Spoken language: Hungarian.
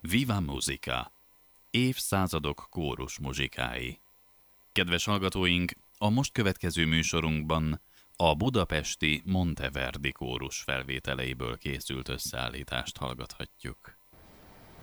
Viva Musica! Évszázadok kórus muzsikái. Kedves hallgatóink, a most következő műsorunkban a budapesti Monteverdi kórus felvételeiből készült összeállítást hallgathatjuk.